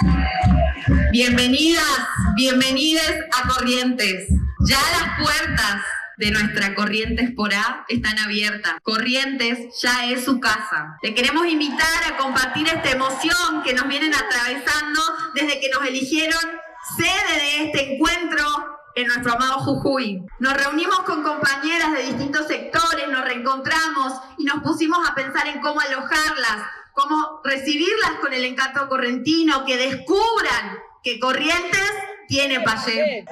Bienvenidas, bienvenides a Corrientes. Ya las puertas de nuestra Corrientes por A están abiertas. Corrientes ya es su casa. Le queremos invitar a compartir esta emoción que nos vienen atravesando desde que nos eligieron sede de este encuentro en nuestro amado Jujuy. Nos reunimos con compañeras de distintos sectores, nos reencontramos y nos pusimos a pensar en cómo alojarlas, cómo recibirlas con el encanto correntino, que descubran que Corrientes tiene payé.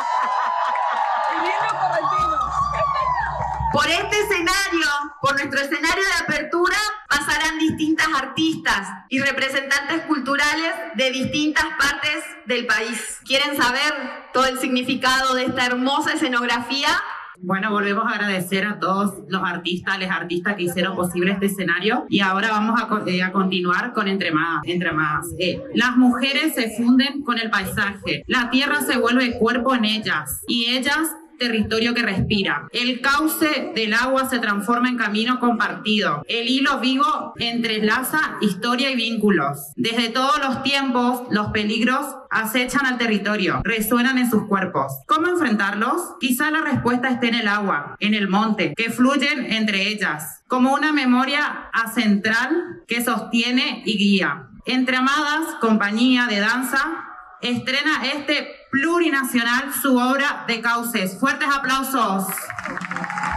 Por este escenario, por nuestro escenario de apertura, pasarán distintas artistas y representantes culturales de distintas partes del país. ¿Quieren saber todo el significado de esta hermosa escenografía? Bueno, volvemos a agradecer a todos los artistas, las artistas que hicieron posible este escenario, y ahora vamos a continuar con Entre Amadas. Las mujeres se funden con el paisaje, la tierra se vuelve cuerpo en ellas y ellas territorio que respira. El cauce del agua se transforma en camino compartido. El hilo vivo entrelaza historia y vínculos. Desde todos los tiempos, los peligros acechan al territorio, resuenan en sus cuerpos. ¿Cómo enfrentarlos? Quizá la respuesta esté en el agua, en el monte, que fluyen entre ellas, como una memoria acentral que sostiene y guía. Entre Amadas, compañía de danza, estrena este plurinacional su obra de cauces. Fuertes aplausos.